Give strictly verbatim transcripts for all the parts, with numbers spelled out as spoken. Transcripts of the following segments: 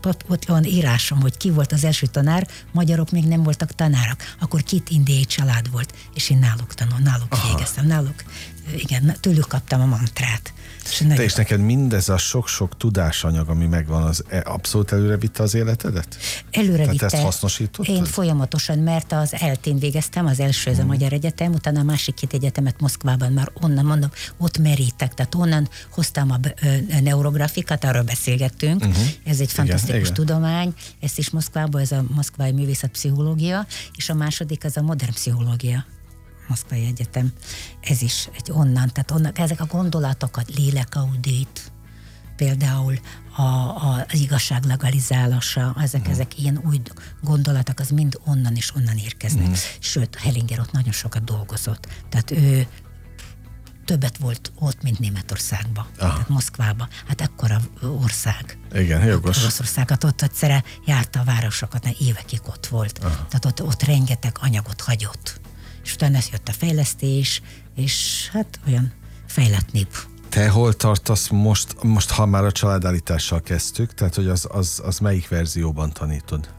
ott, ott van írásom, hogy ki volt az első tanár, magyarok még nem voltak tanárok. Akkor két indiai család volt, és én náluk tanul, náluk végeztem, náluk, igen, tőlük kaptam a mantrát. És Te és neked mindez a sok-sok tudásanyag, ami megvan, az abszolút előre vitte az életedet? Előre vitte. Tehát ezt hasznosítottad? Én folyamatosan, mert az eltén végeztem, az első, ez a Magyar Egyetem, utána a másik két egyetemet Moszkvában már onnan mondom, ott merítek, tehát onnan hoztam a neurografikát, arról beszélgettünk, uh-huh. Ez egy fantasztikus igen, tudomány, ezt is Moszkvában, ez a moszkvai művészetpszichológia, és a második az a modern pszichológia. Moszkvai Egyetem, ez is egy onnan, tehát onnan, ezek a gondolatokat, lélekaudit, például a, a, az igazság legalizálása, ezek, mm. ezek ilyen új gondolatok, az mind onnan és onnan érkeznek. Mm. Sőt, Hellinger ott nagyon sokat dolgozott, tehát ő többet volt ott, mint Németországban, Aha. tehát Moszkvában. Hát ekkora ország. Igen, jogos. Oroszországot ott egyszerre járta a városokat, mert évekig ott volt. Aha. Tehát ott, ott rengeteg anyagot hagyott. És utána jött a fejlesztés, és hát olyan fejlett nép. Te hol tartasz most, most ha már a családállítással kezdtük, tehát hogy az, az, az melyik verzióban tanítod?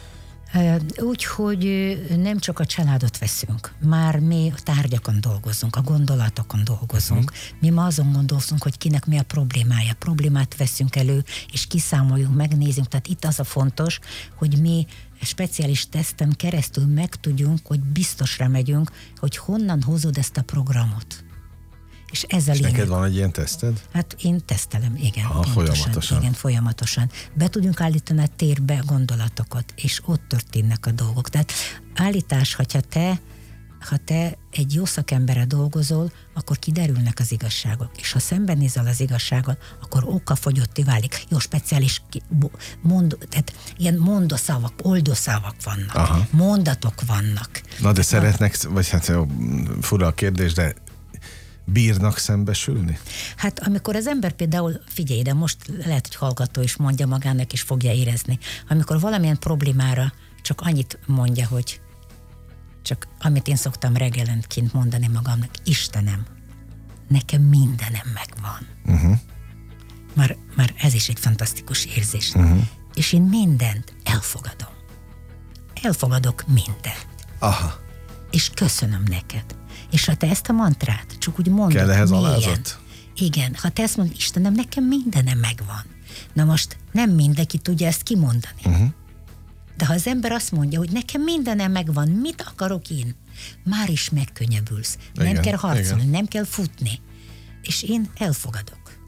Úgyhogy nem csak a családot veszünk, már mi a tárgyakon dolgozunk, a gondolatokon dolgozunk. Uh-huh. Mi ma azon gondolszunk, hogy kinek mi a problémája. Problémát veszünk elő, és kiszámoljunk, megnézünk. Tehát itt az a fontos, hogy mi speciális teszten keresztül megtudjunk, hogy biztosra megyünk, hogy honnan hozod ezt a programot. És ez a és lényeg. Neked van egy ilyen teszted? Hát én tesztelem, igen. Aha, folyamatosan. Igen, folyamatosan. Be tudjunk állítani a térbe gondolatokat, és ott történnek a dolgok. Tehát állítás, hogyha te, ha te egy jó szakemberre dolgozol, akkor kiderülnek az igazságok. És ha szembenézel az igazsággal, akkor okafogyottá válik. Jó, speciális mond, tehát ilyen mondószavak, oldószavak vannak. Aha. Mondatok vannak. Na de szeretnek, vagy hát jó, fura a kérdés, de bírnak szembesülni? Hát amikor az ember például, figyelj, de most lehet, hogy hallgató is mondja magának, és fogja érezni. Amikor valamilyen problémára csak annyit mondja, hogy csak amit én szoktam reggelenként mondani magamnak, Istenem, nekem mindenem megvan. Uh-huh. Már, már ez is egy fantasztikus érzés. Uh-huh. És én mindent elfogadom. Elfogadok mindent. Aha. És köszönöm neked. És ha te ezt a mantrát csak úgy mondod, kell ehhez alázat? Igen, ha te ezt mondod, Istenem, nekem mindenem megvan. Na most nem mindenki tudja ezt kimondani. Uh-huh. De ha az ember azt mondja, hogy nekem mindenem megvan, mit akarok én? Már is megkönnyebbülsz. Nem igen, kell harcolni, igen. nem kell futni. És én elfogadok.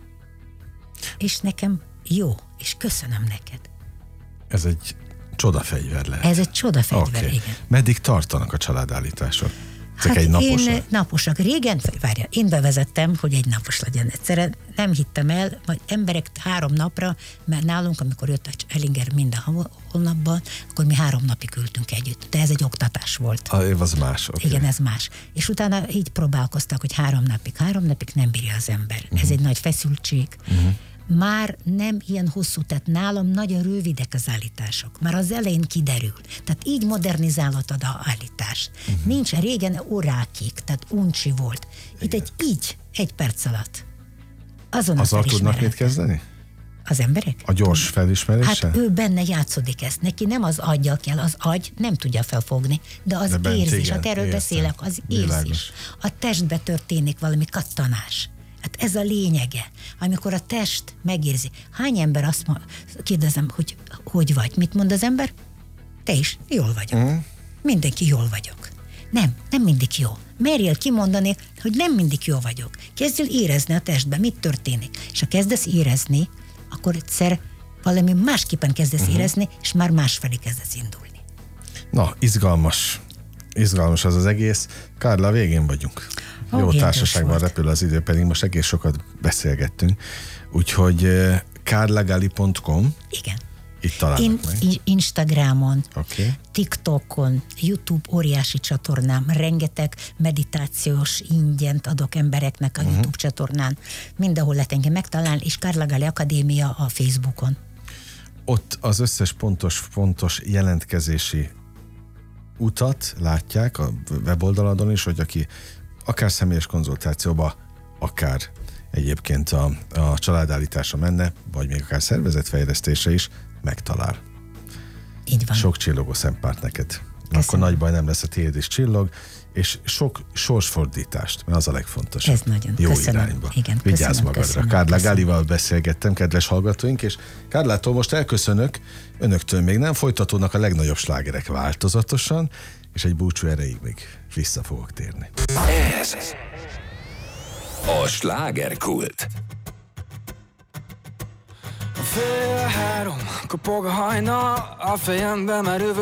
És nekem jó, és köszönöm neked. Ez egy csodafegyver lehet. Ez egy csodafegyver, okay. igen. Meddig tartanak a családállítások? Ezek hát egy naposak? Én naposak. Régen, várja, én bevezettem, hogy egy napos legyen. Egyszerűen nem hittem el, vagy emberek három napra, mert nálunk, amikor jött a Hellinger minden hónapban, akkor mi három napig ültünk együtt. De ez egy oktatás volt. Ah, az más. Okay. Igen, ez más. És utána így próbálkoztak, hogy három napig. Három napig nem bírja az ember. Uh-huh. Ez egy nagy feszültség. Uh-huh. Már nem ilyen hosszú, tehát nálam nagyon rövidek az állítások. Már az elején kiderül. Tehát így modernizálhatod a állítás. Uh-huh. Nincs, régen órákig, tehát uncsi volt. Itt egy így, egy perc alatt. Azon Azzal tudnak mit kezdeni? Az emberek? A gyors felismeréssel? Hát ő benne játszódik ezt. Neki nem az aggyal kell, az agy nem tudja felfogni, de az de érzés. Igen, hát erről értem. beszélek, az Világos. érzés. A testbe történik valami kattanás. Hát ez a lényege. Amikor a test megérzi. Hány ember azt mond, kérdezem, hogy hogy vagy? Mit mond az ember? Te is. Jól vagyok. Mm. Mindenki jól vagyok. Nem, nem mindig jó. Merjél kimondani, hogy nem mindig jó vagyok. Kezdjél érezni a testben, mit történik. És ha kezdesz érezni, akkor egyszer valami másképpen kezdesz uh-huh. érezni, és már másfelé kezdesz indulni. Na, izgalmas. Izgalmas az az egész. Kárla, végén vagyunk. Oh, jó társaságban repül az idő, pedig most egész sokat beszélgettünk. Úgyhogy uh, kárlagali pont com. Igen. Itt találnak In, meg. Instagramon, okay. TikTokon, YouTube óriási csatornám, rengeteg meditációs ingyent adok embereknek a uh-huh. YouTube csatornán. Mindenhol lehet engem megtalálni, és Kárlagali Akadémia a Facebookon. Ott az összes pontos, pontos jelentkezési utat látják a weboldaladon is, hogy aki akár személyes konzultációba, akár egyébként a, a családállításra menne, vagy még akár szervezetfejlesztésre is, megtalál. Így van. Sok csillogó szempárt neked. Köszönöm. Akkor nagy baj nem lesz, a tiéd is csillog, és sok sorsfordítást, mert az a legfontosabb. Ez nagyon. Jó köszönöm. irányba. Igen, Vigyázz köszönöm, magadra. köszönöm, Kárla köszönöm. Gálival beszélgettem, kedves hallgatóink, és Kárlától most elköszönök, önöktől még nem, folytatódnak a legnagyobb slágerek változatosan, és egy búcsú erejéig még vissza fogok térni. Ez a slágerkult. Fél három, kopog a hajnal, a fejembe merő